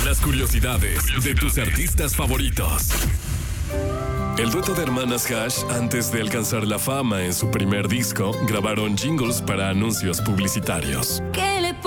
Las curiosidades de tus artistas favoritos. El dueto de hermanas Hash, antes de alcanzar la fama en su primer disco, grabaron jingles para anuncios publicitarios.